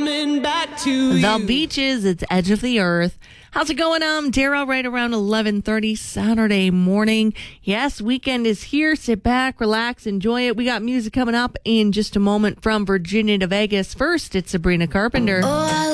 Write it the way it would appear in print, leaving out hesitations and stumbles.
coming back to The Beaches, it's Edge of the Earth. How's it going? I'm Daryl, right around 11:30 Saturday morning. Yes, weekend is here. Sit back, relax, enjoy it. We got music coming up in just a moment from Virginia to Vegas. First, it's Sabrina Carpenter. Oh, I